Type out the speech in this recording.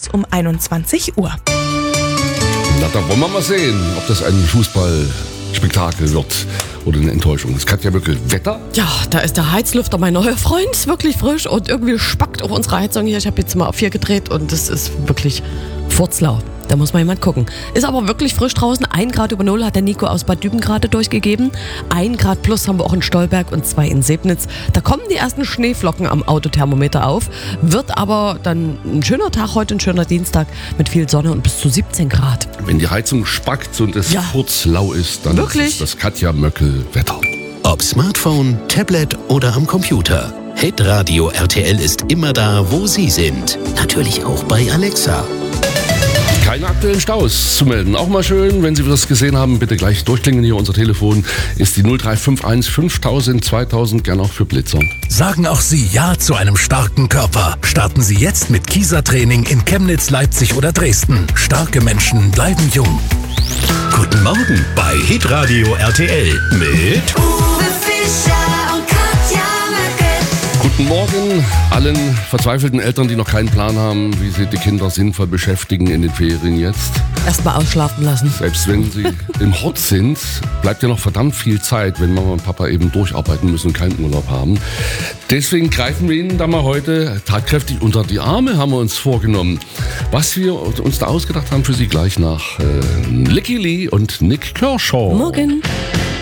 News um 21 Uhr. Na, da wollen wir mal sehen, ob das ein Fußballspektakel wird oder eine Enttäuschung. Das Katja Möckel. Wetter? Ja, da ist der Heizlüfter, mein neuer Freund, ist wirklich frisch und irgendwie spackt auch unsere Heizung hier. Ich habe jetzt mal auf 4 gedreht und es ist wirklich furzlau. Da muss mal jemand gucken. Ist aber wirklich frisch draußen. 1 Grad über Null hat der Nico aus Bad Düben gerade durchgegeben. 1 Grad plus haben wir auch in Stolberg und 2 in Sebnitz. Da kommen die ersten Schneeflocken am Autothermometer auf. Wird aber dann ein schöner Tag heute, ein schöner Dienstag mit viel Sonne und bis zu 17 Grad. Wenn die Heizung spackt und es furzlau ist, dann Wirklich? ist das Katja Möckel Wetter. Ob Smartphone, Tablet oder am Computer. Hitradio RTL ist immer da, wo Sie sind. Natürlich auch bei Alexa. Keine aktuellen Staus zu melden. Auch mal schön, wenn Sie das gesehen haben, bitte gleich durchklingen. Hier unser Telefon ist die 0351 5000 2000, gern auch für Blitzer. Sagen auch Sie Ja zu einem starken Körper. Starten Sie jetzt mit Kieser-Training in Chemnitz, Leipzig oder Dresden. Starke Menschen bleiben jung. Guten Morgen bei Hitradio RTL mit Uwe Fischer und Katja Möckel. Guten Morgen allen verzweifelten Eltern, die noch keinen Plan haben, wie sie die Kinder sinnvoll beschäftigen in den Ferien jetzt. Erstmal ausschlafen lassen. Selbst wenn sie im Hort sind, bleibt ja noch verdammt viel Zeit, wenn Mama und Papa eben durcharbeiten müssen und keinen Urlaub haben. Deswegen greifen wir Ihnen da mal heute tatkräftig unter die Arme, haben wir uns vorgenommen. Was wir uns da ausgedacht haben für Sie gleich nach Licky Lee und Nick Kershaw. Morgen.